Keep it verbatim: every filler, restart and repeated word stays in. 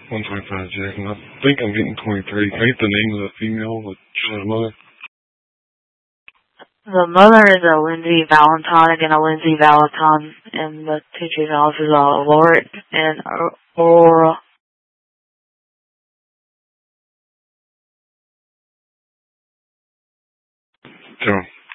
one twenty-five, Jack, and I think I'm getting twenty-three. Can I get the name of the female, the child's mother? The mother is a Lindsay Valentine, again a Lindsay Valentine, and the teacher's office is a Lord and Aurora. Sure.